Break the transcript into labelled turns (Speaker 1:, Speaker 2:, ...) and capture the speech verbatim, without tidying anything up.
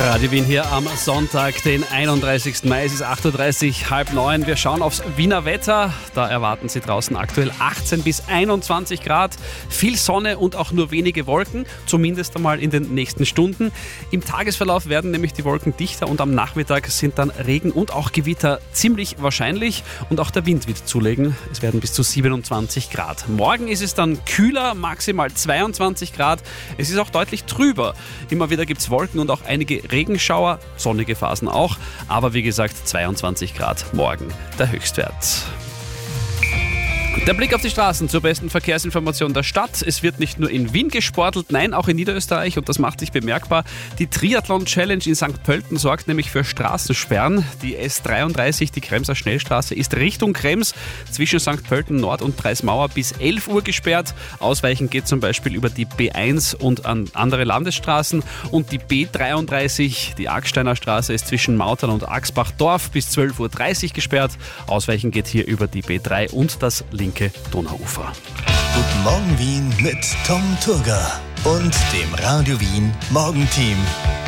Speaker 1: Radio Wien hier am Sonntag, den einunddreißigsten Mai. Es ist acht Uhr dreißig, halb neun. Wir schauen aufs Wiener Wetter. Da erwarten Sie draußen aktuell achtzehn bis einundzwanzig Grad. Viel Sonne und auch nur wenige Wolken, zumindest einmal in den nächsten Stunden. Im Tagesverlauf werden nämlich die Wolken dichter und am Nachmittag sind dann Regen und auch Gewitter ziemlich wahrscheinlich. Und auch der Wind wird zulegen. Es werden bis zu siebenundzwanzig Grad. Morgen ist es dann kühler, maximal zweiundzwanzig Grad. Es ist auch deutlich trüber. Immer wieder gibt es Wolken und auch einige Regenschauer, sonnige Phasen auch, aber wie gesagt zweiundzwanzig Grad morgen der Höchstwert. Der Blick auf die Straßen zur besten Verkehrsinformation der Stadt. Es wird nicht nur in Wien gesportelt, nein, auch in Niederösterreich und das macht sich bemerkbar. Die Triathlon-Challenge in Sankt Pölten sorgt nämlich für Straßensperren. Die S dreiunddreißig, die Kremser Schnellstraße, ist Richtung Krems zwischen Sankt Pölten Nord und Preismauer bis elf Uhr gesperrt. Ausweichen geht zum Beispiel über die B eins und an andere Landesstraßen. Und die B dreiunddreißig, die Agsteiner Straße, ist zwischen Mautern und Axbach-Dorf bis zwölf Uhr dreißig gesperrt. Ausweichen geht hier über die B drei und das linke Donauufer.
Speaker 2: Guten Morgen Wien mit Tom Turger und dem Radio Wien Morgenteam.